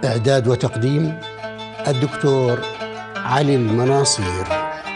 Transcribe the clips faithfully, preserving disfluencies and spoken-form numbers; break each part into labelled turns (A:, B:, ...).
A: إعداد وتقديم الدكتور علي المناصير.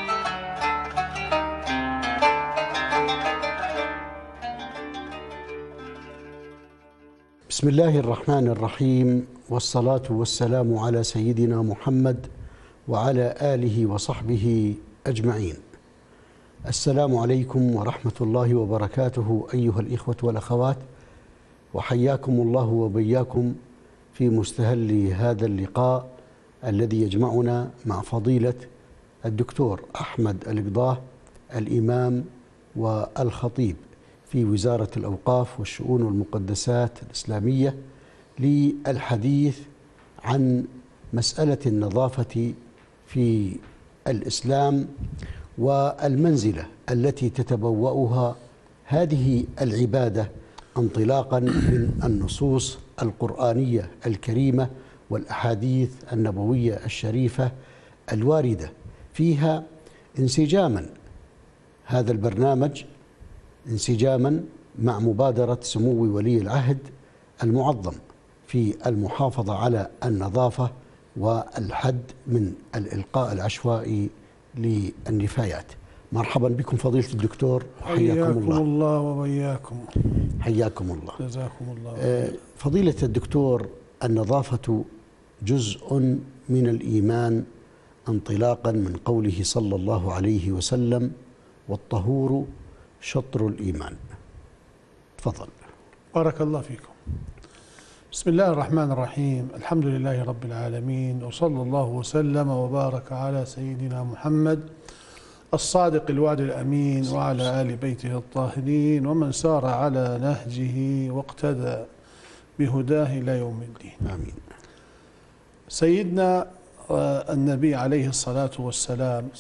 A: بسم الله الرحمن الرحيم، والصلاة والسلام على سيدنا محمد وعلى آله وصحبه أجمعين. السلام عليكم ورحمة الله وبركاته أيها الإخوة والأخوات، وحياكم الله وبياكم في مستهل هذا اللقاء الذي يجمعنا مع فضيلة الدكتور أحمد القضاه، الإمام والخطيب في وزارة الأوقاف والشؤون والمقدسات الإسلامية، للحديث عن مسألة النظافة في الإسلام والمنزلة التي تتبوأها هذه العبادة انطلاقا من النصوص القرآنية الكريمة والأحاديث النبوية الشريفة الواردة فيها، انسجاما هذا البرنامج انسجاما مع مبادرة سمو ولي العهد المعظم في المحافظة على النظافة والحد من الإلقاء العشوائي للنفايات. مرحبا بكم فضيلة الدكتور، حياكم الله.
B: الله وبياكم.
A: حياكم الله،
B: جزاكم الله.
A: فضيلة الدكتور، النظافة جزء من الإيمان انطلاقا من قوله صلى الله عليه وسلم: والطهور شطر الإيمان. تفضل.
B: بارك الله فيكم. بسم الله الرحمن الرحيم، الحمد لله رب العالمين، وصلى الله وسلم وبارك على سيدنا محمد الصادق الوعد الأمين وعلى آل بيته الطاهرين ومن سار على نهجه واقتدى بهداه إلى يوم الدين.
A: آمين.
B: سيدنا النبي عليه الصلاة والسلام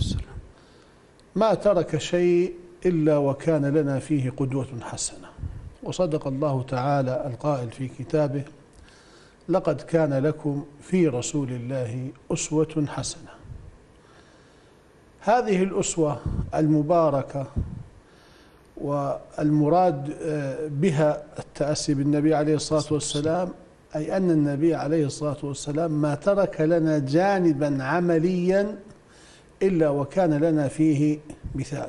B: ما ترك شيء إلا وكان لنا فيه قدوة حسنة، وصدق الله تعالى القائل في كتابه: لقد كان لكم في رسول الله أسوة حسنة. هذه الأسوة المباركة والمراد بها التأسي بالنبي عليه الصلاة والسلام، أي أن النبي عليه الصلاة والسلام ما ترك لنا جانبا عمليا إلا وكان لنا فيه مثال.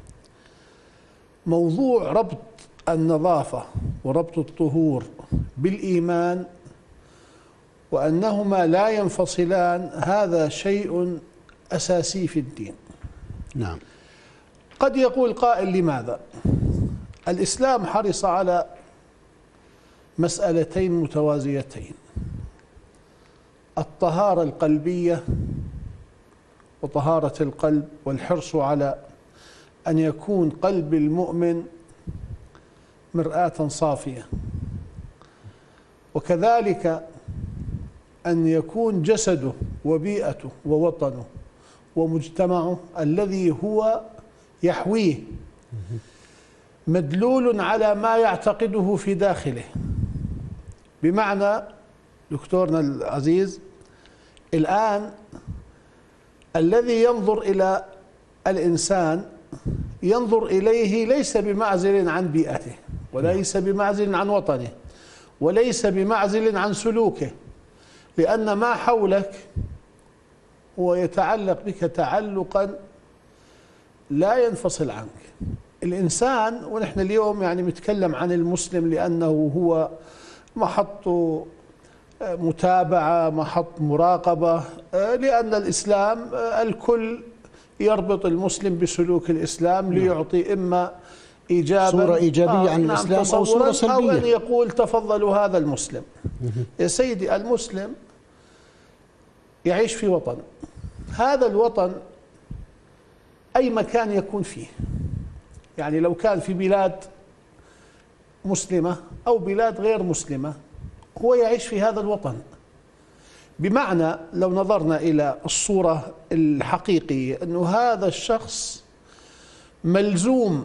B: موضوع ربط النظافة وربط الطهور بالإيمان وأنهما لا ينفصلان، هذا شيء أساسي في الدين.
A: نعم.
B: قد يقول قائل: لماذا؟ الإسلام حرص على مسألتين متوازيتين: الطهارة القلبية وطهارة القلب، والحرص على أن يكون قلب المؤمن مرآة صافية، وكذلك أن يكون جسده وبيئته ووطنه ومجتمعه الذي هو يحويه مدلول على ما يعتقده في داخله. بمعنى دكتورنا العزيز، الآن الذي ينظر إلى الإنسان ينظر إليه ليس بمعزل عن بيئته، وليس بمعزل عن وطنه، وليس بمعزل عن سلوكه، لأن ما حولك هو يتعلق بك تعلقا لا ينفصل عنك. الإنسان، ونحن اليوم يعني نتكلم عن المسلم لأنه هو محط متابعة، محط مراقبة، لأن الإسلام الكل يربط المسلم بسلوك الإسلام ليعطي إما إيجابا
A: صورة إيجابية آه عن
B: نعم
A: الإسلام أو صورة سلبية،
B: أو أن يقول تفضلوا هذا المسلم. يا سيدي، المسلم يعيش في وطن، هذا الوطن أي مكان يكون فيه، يعني لو كان في بلاد مسلمة أو بلاد غير مسلمة هو يعيش في هذا الوطن. بمعنى لو نظرنا إلى الصورة الحقيقية أنه هذا الشخص ملزوم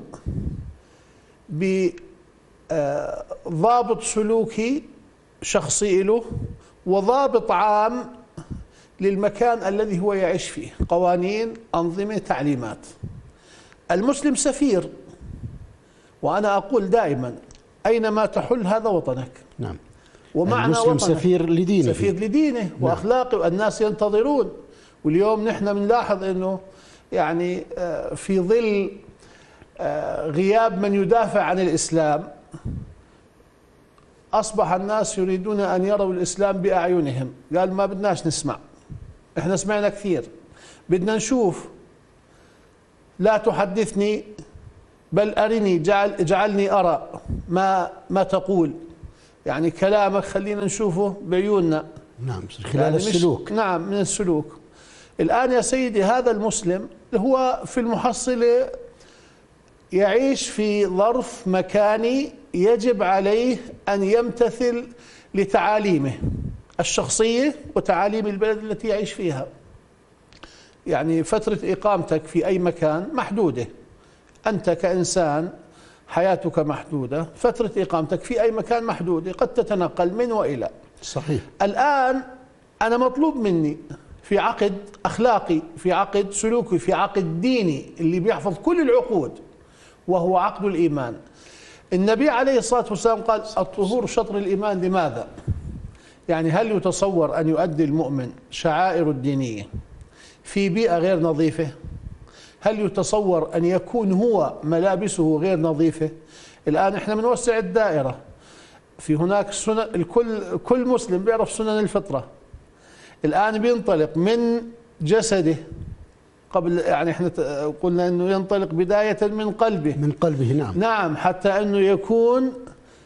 B: بضابط سلوكي شخصي له وضابط عام للمكان الذي هو يعيش فيه، قوانين، أنظمة، تعليمات. المسلم سفير، وأنا أقول دائما: أينما تحل هذا وطنك.
A: نعم.
B: ومعنى
A: المسلم
B: وطنه
A: سفير لدينه،
B: سفير لدينه وأخلاقه، والناس ينتظرون. واليوم نحن بنلاحظ أنه يعني في ظل غياب من يدافع عن الإسلام أصبح الناس يريدون أن يروا الإسلام بأعينهم. قال ما بدناش نسمع، إحنا سمعنا كثير، بدنا نشوف. لا تحدثني بل أرني، جعل اجعلني أرى ما ما تقول. يعني كلامك خلينا نشوفه بعيوننا.
A: نعم، خلال
B: يعني
A: السلوك.
B: نعم، من السلوك. الآن يا سيدي هذا المسلم هو في المحصلة يعيش في ظرف مكاني يجب عليه أن يمتثل لتعاليمه الشخصية وتعاليم البلد التي يعيش فيها. يعني فترة إقامتك في أي مكان محدودة، أنت كإنسان حياتك محدودة، فترة إقامتك في أي مكان محدودة، قد تتنقل من وإلى.
A: صحيح.
B: الآن أنا مطلوب مني في عقد أخلاقي، في عقد سلوكي، في عقد ديني اللي بيحفظ كل العقود، وهو عقد الإيمان. النبي عليه الصلاة والسلام قال الطهور شطر الإيمان. لماذا؟ يعني هل يتصور أن يؤدي المؤمن شعائر الدينية في بيئة غير نظيفة؟ هل يتصور أن يكون هو ملابسه غير نظيفة؟ الآن احنا بنوسع الدائرة، في هناك سنن، الكل كل مسلم بيعرف سنن الفطرة. الآن بينطلق من جسده، قبل يعني احنا قلنا انه ينطلق بداية من قلبه.
A: من قلبه، نعم.
B: نعم، حتى انه يكون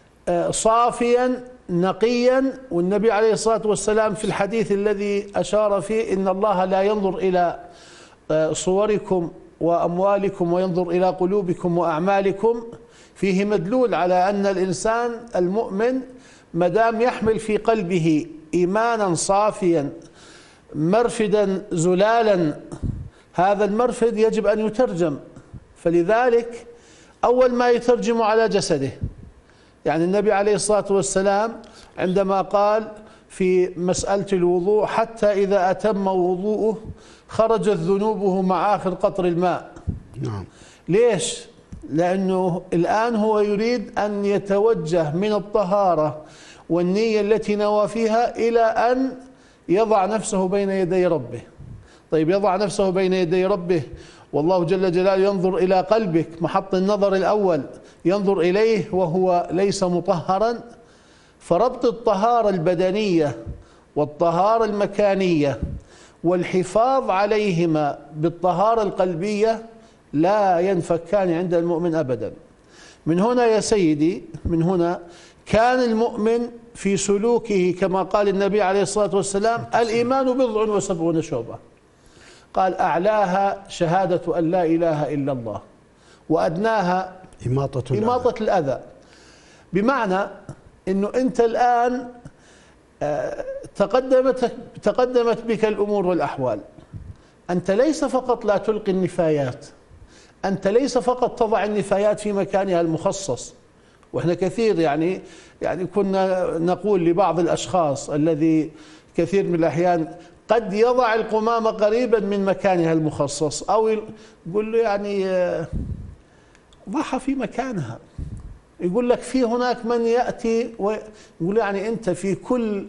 B: صافيا نقيا. والنبي عليه الصلاة والسلام في الحديث الذي أشار فيه إن الله لا ينظر إلى صوركم وأموالكم وينظر إلى قلوبكم وأعمالكم، فيه مدلول على أن الإنسان المؤمن مدام يحمل في قلبه إيمانا صافيا مرفدا زلالا، هذا المرفد يجب أن يترجم. فلذلك أول ما يترجم على جسده. يعني النبي عليه الصلاة والسلام عندما قال في مسألة الوضوء حتى إذا أتم وضوءه خرجت ذنوبه مع آخر قطر الماء.
A: نعم.
B: ليش؟ لأنه الآن هو يريد أن يتوجه من الطهارة والنية التي نوى فيها إلى أن يضع نفسه بين يدي ربه. طيب، يضع نفسه بين يدي ربه والله جل جلاله ينظر إلى قلبك، محط النظر الأول ينظر إليه وهو ليس مطهرا. فربط الطهارة البدنية والطهارة المكانية والحفاظ عليهما بالطهارة القلبية لا ينفكان عند المؤمن أبدا. من هنا يا سيدي، من هنا كان المؤمن في سلوكه كما قال النبي عليه الصلاة والسلام الإيمان بضع وسبعون شعبة. قال أعلاها شهادة أن لا إله إلا الله، وأدناها
A: إماطة
B: إماطة الأذى. بمعنى أنه أنت الآن تقدمت تقدمت بك الأمور والأحوال. أنت ليس فقط لا تلقي النفايات، أنت ليس فقط تضع النفايات في مكانها المخصص. وإحنا كثير يعني يعني كنا نقول لبعض الأشخاص الذي كثير من الأحيان قد يضع القمامة قريبا من مكانها المخصص، أو يقول له يعني ضعها في مكانها. يقول لك في هناك من يأتي ويقول يعني أنت في كل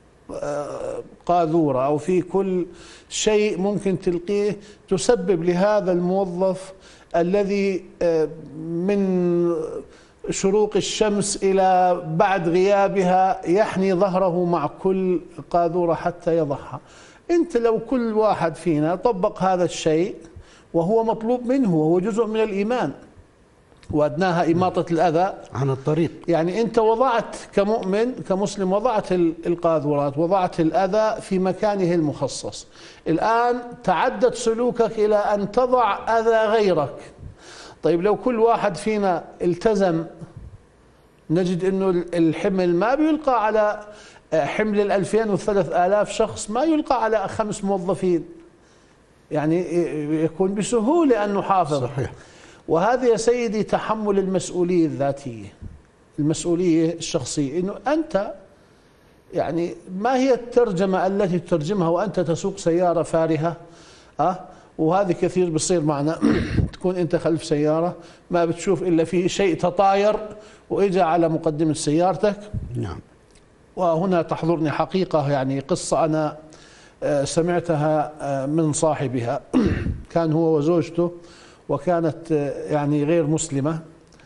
B: قاذورة أو في كل شيء ممكن تلقيه تسبب لهذا الموظف الذي من شروق الشمس إلى بعد غيابها يحني ظهره مع كل قاذورة حتى يضعها. أنت لو كل واحد فينا طبق هذا الشيء وهو مطلوب منه وهو جزء من الإيمان، وأدناها إماطة الأذى
A: عن الطريق. يعني
B: أنت وضعت كمؤمن كمسلم وضعت القاذورات، وضعت الأذى في مكانه المخصص. الآن تعدت سلوكك إلى أن تضع أذى غيرك. طيب، لو كل واحد فينا التزم نجد أنه الحمل ما بيلقى على حمل الألفين والثلاث آلاف شخص، ما يلقى على خمس موظفين، يعني يكون بسهولة أن نحافظ.
A: صحيح.
B: وهذا يا سيدي تحمل المسؤولية الذاتية، المسؤولية الشخصية. إنه أنت يعني ما هي الترجمة التي تترجمها وأنت تسوق سيارة فارهة؟ أه؟ وهذا كثير بصير معنا. تكون أنت خلف سيارة ما بتشوف إلا في شيء تطاير وإجا على مقدمة سيارتك.
A: نعم.
B: وهنا تحضرني حقيقة، يعني قصة أنا سمعتها من صاحبها. كان هو وزوجته وكانت يعني غير مسلمة،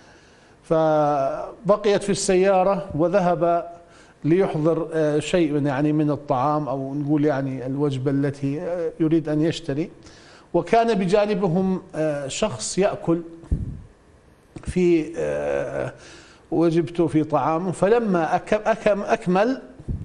B: فبقيت في السيارة وذهب ليحضر شيء يعني من الطعام، أو نقول يعني الوجبة التي يريد أن يشتري، وكان بجانبهم شخص يأكل في وجبته في طعامه. فلما أكمل